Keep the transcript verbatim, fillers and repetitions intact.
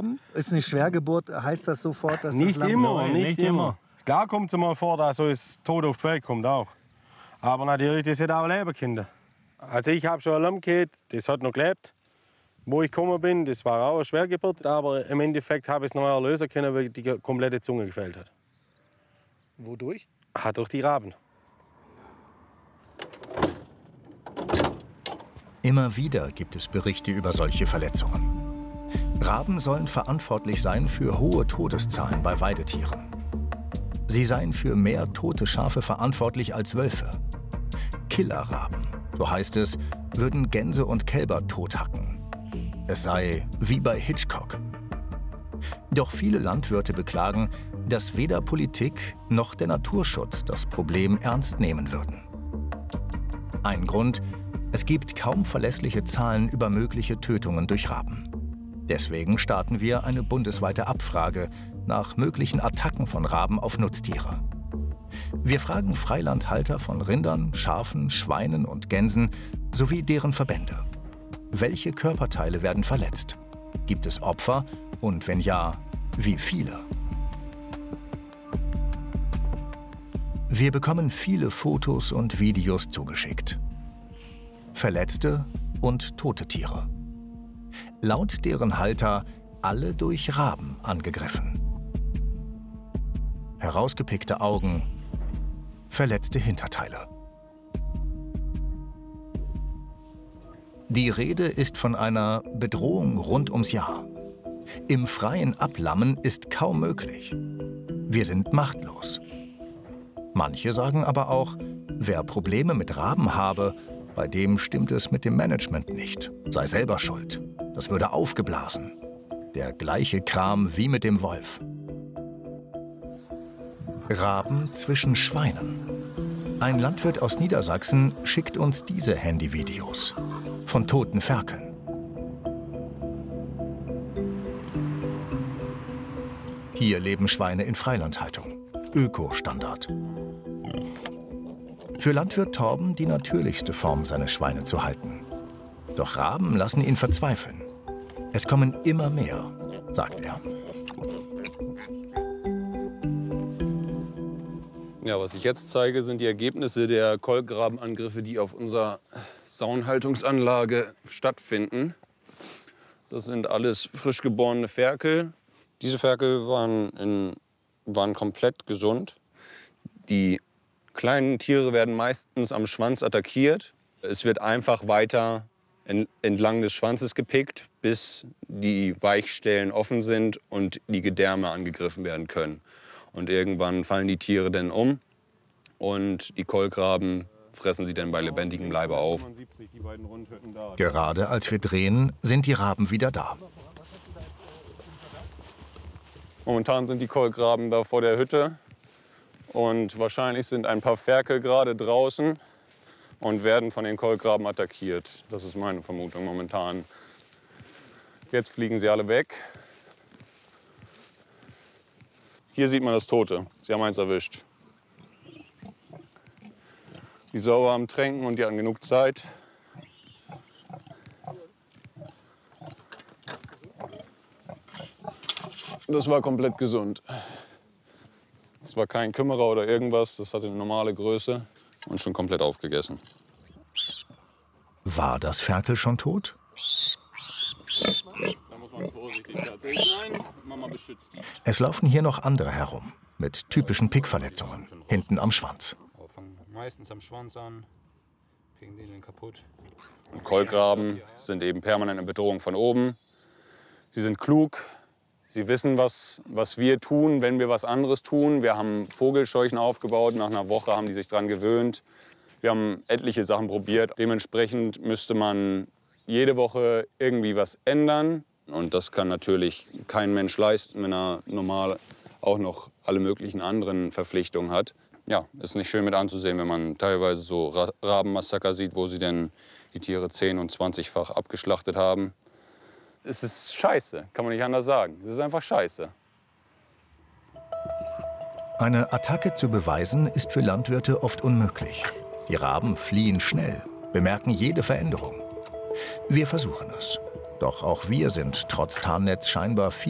kommen? Ist eine Schwergeburt, heißt das sofort, dass nicht das Lamm... immer, Nein, nicht, nicht immer. immer. Klar kommt es mal vor, dass so das Tod auf die Welt kommt auch. Aber natürlich, das hat auch Leberkinder. Also ich habe schon ein Lamm gehabt, das hat noch gelebt. Wo ich gekommen bin, das war auch eine Schwergeburt, aber im Endeffekt habe ich es noch erlösen können, weil die komplette Zunge gefehlt hat. Wodurch? Hat durch die Raben. Immer wieder gibt es Berichte über solche Verletzungen. Raben sollen verantwortlich sein für hohe Todeszahlen bei Weidetieren. Sie seien für mehr tote Schafe verantwortlich als Wölfe. Killerraben, so heißt es, würden Gänse und Kälber tothacken. Es sei wie bei Hitchcock. Doch viele Landwirte beklagen, dass weder Politik noch der Naturschutz das Problem ernst nehmen würden. Ein Grund: Es gibt kaum verlässliche Zahlen über mögliche Tötungen durch Raben. Deswegen starten wir eine bundesweite Abfrage nach möglichen Attacken von Raben auf Nutztiere. Wir fragen Freilandhalter von Rindern, Schafen, Schweinen und Gänsen sowie deren Verbände. Welche Körperteile werden verletzt? Gibt es Opfer? Und wenn ja, wie viele? Wir bekommen viele Fotos und Videos zugeschickt. Verletzte und tote Tiere. Laut deren Halter alle durch Raben angegriffen. Herausgepickte Augen, verletzte Hinterteile. Die Rede ist von einer Bedrohung rund ums Jahr. Im freien Ablammen ist kaum möglich. Wir sind machtlos. Manche sagen aber auch, wer Probleme mit Raben habe, bei dem stimmt es mit dem Management nicht, sei selber schuld. Das würde aufgeblasen. Der gleiche Kram wie mit dem Wolf. Raben zwischen Schweinen. Ein Landwirt aus Niedersachsen schickt uns diese Handyvideos von toten Ferkeln. Hier leben Schweine in Freilandhaltung. Öko-Standard. Für Landwirt Torben die natürlichste Form, seine Schweine zu halten. Doch Raben lassen ihn verzweifeln. Es kommen immer mehr, sagt er. Ja, was ich jetzt zeige, sind die Ergebnisse der Kolkrabenangriffe, die auf unserer Saunhaltungsanlage stattfinden. Das sind alles frisch geborene Ferkel. Diese Ferkel waren, in, waren komplett gesund. Die kleinen Tiere werden meistens am Schwanz attackiert. Es wird einfach weiter entlang des Schwanzes gepickt, bis die Weichstellen offen sind und die Gedärme angegriffen werden können. Und irgendwann fallen die Tiere dann um und die Kolkraben fressen sie dann bei lebendigem Leibe auf. Gerade als wir drehen, sind die Raben wieder da. Momentan sind die Kolkraben da vor der Hütte und wahrscheinlich sind ein paar Ferkel gerade draußen und werden von den Kolkraben attackiert. Das ist meine Vermutung momentan. Jetzt fliegen sie alle weg. Hier sieht man das Tote. Sie haben eins erwischt. Die sauer am Tränken und die hatten genug Zeit. Das war komplett gesund. Das war kein Kümmerer oder irgendwas. Das hatte eine normale Größe und schon komplett aufgegessen. War das Ferkel schon tot? Da muss man vorsichtig sein. Mama beschützt die. Es laufen hier noch andere herum, mit typischen Pickverletzungen, hinten am Schwanz. Fangen meistens am Schwanz an, picken die den kaputt. Und Kolkraben sind eben permanent eine Bedrohung von oben. Sie sind klug. Sie wissen, was, was wir tun, wenn wir was anderes tun. Wir haben Vogelscheuchen aufgebaut. Nach einer Woche haben die sich daran gewöhnt. Wir haben etliche Sachen probiert. Dementsprechend müsste man jede Woche irgendwie was ändern. Und das kann natürlich kein Mensch leisten, wenn er normal auch noch alle möglichen anderen Verpflichtungen hat. Ja, ist nicht schön mit anzusehen, wenn man teilweise so Ra Rabenmassaker sieht, wo sie denn die Tiere zehn- und zwanzigfach abgeschlachtet haben. Es ist scheiße, kann man nicht anders sagen. Es ist einfach scheiße. Eine Attacke zu beweisen, ist für Landwirte oft unmöglich. Die Raben fliehen schnell, bemerken jede Veränderung. Wir versuchen es. Doch auch wir sind trotz Tarnnetz scheinbar viel